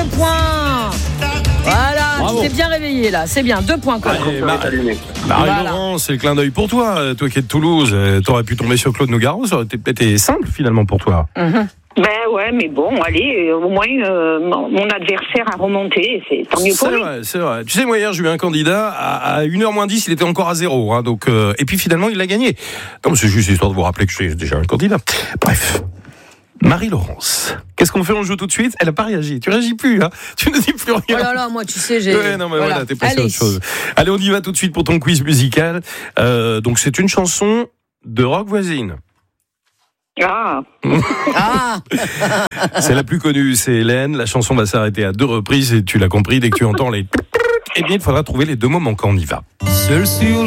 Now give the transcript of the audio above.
point. Voilà, Bravo. tu t'es bien réveillé là, c'est bien, 2 points quand même. Allez, allumé. Marie-Laurent, c'est le clin d'œil pour toi. Toi qui es de Toulouse, t'aurais pu tomber sur Claude Nougaro, ça aurait été simple finalement pour toi. Ben ouais, mais bon, allez, au moins mon adversaire a remonté, c'est tant mieux pour lui. C'est vrai. Tu sais, moi hier, j'ai eu un candidat à 1h moins 10, il était encore à 0. Hein, donc, et puis finalement, il l'a gagné. Non, mais c'est juste histoire de vous rappeler que je suis déjà un candidat. Bref. Marie-Laurence, qu'est-ce qu'on fait? On joue tout de suite? Elle n'a pas réagi. Tu réagis plus, hein? Tu ne dis plus rien. Oh là là, moi tu sais, j'ai. Ouais, non, mais voilà, t'es passé à Allez. autre chose. Allez, on y va tout de suite pour ton quiz musical. Donc, c'est une chanson de rock voisine. Ah, C'est la plus connue, c'est Hélène. La chanson va s'arrêter à 2 reprises et tu l'as compris, dès que tu entends les... Eh bien, il faudra trouver les 2 mots manquants. On y va. Seul sur